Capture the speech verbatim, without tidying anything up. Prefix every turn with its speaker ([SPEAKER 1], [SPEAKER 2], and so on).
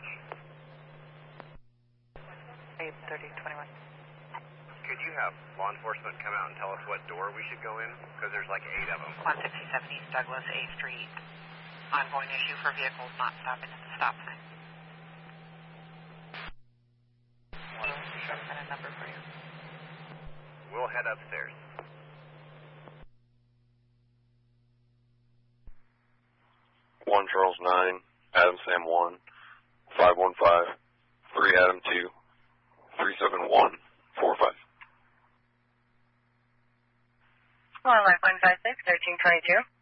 [SPEAKER 1] much.
[SPEAKER 2] eight thirty twenty-one.
[SPEAKER 1] Could you have law enforcement come out and tell us what door we should go in? Because there's like eight of them.
[SPEAKER 2] one fifty-seven East Douglas, A Street. Ongoing issue for vehicles not stopping at the stop sign. Should have been a number for you.
[SPEAKER 1] We'll head upstairs.
[SPEAKER 3] One Charles nine, Adam Sam one, five one five, three Adam two, three seven one, four five.
[SPEAKER 4] One five one five six, thirteen twenty two.